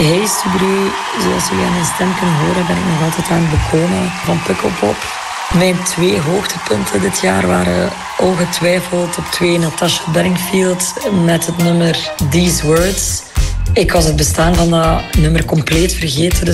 Hey Subru, zoals jullie aan mijn stem kunnen horen ben ik nog altijd aan het bekomen van Pukkelpop. Mijn 2 hoogtepunten dit jaar waren ongetwijfeld op 2 Natasha Bedingfield met het nummer These Words. Ik was het bestaan van dat nummer compleet vergeten.